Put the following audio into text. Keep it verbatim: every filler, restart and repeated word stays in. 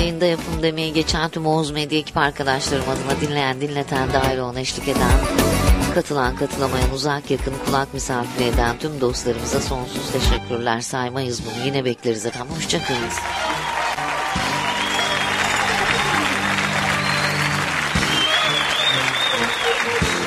yayında yapım demeye geçen tüm Oğuz Medya ekip arkadaşlarım adına dinleyen, dinleten, dahil olan, eşlik eden, katılan, katılamayan, uzak yakın, kulak misafiri eden tüm dostlarımıza sonsuz teşekkürler. Saymayız bunu. Yine bekleriz efendim. Hoşçakalın.